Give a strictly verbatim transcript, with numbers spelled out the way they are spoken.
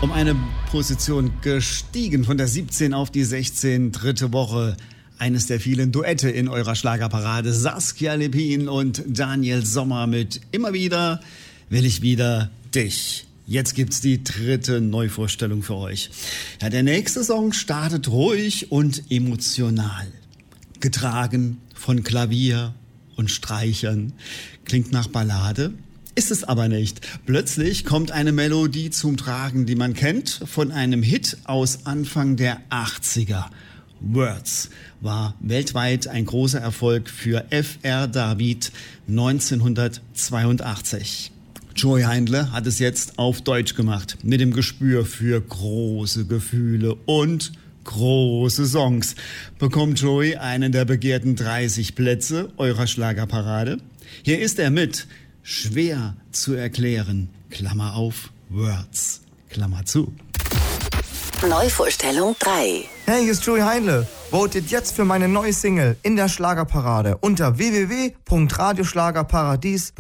Um eine Position gestiegen von der siebzehn auf die sechzehn, dritte Woche. Eines der vielen Duette in eurer Schlagerparade. Saskia Lepin und Daniel Sommer mit Immer wieder will ich wieder dich. Jetzt gibt's die dritte Neuvorstellung für euch. Ja, der nächste Song startet ruhig und emotional. Getragen von Klavier und Streichern. Klingt nach Ballade. Ist es aber nicht. Plötzlich kommt eine Melodie zum Tragen, die man kennt von einem Hit aus Anfang der achtziger. Words war weltweit ein großer Erfolg für F R David neunzehnhundertzweiundachtzig. Joey Heindle hat es jetzt auf Deutsch gemacht, mit dem Gespür für große Gefühle und große Songs. Bekommt Joey einen der begehrten dreißig Plätze eurer Schlagerparade? Hier ist er mit Schwer zu erklären, Klammer auf, Words, Klammer zu. Neuvorstellung drei. Hey, hier ist Joey Heindle. Votet jetzt für meine neue Single in der Schlagerparade unter w w w punkt radioschlagerparadies punkt de.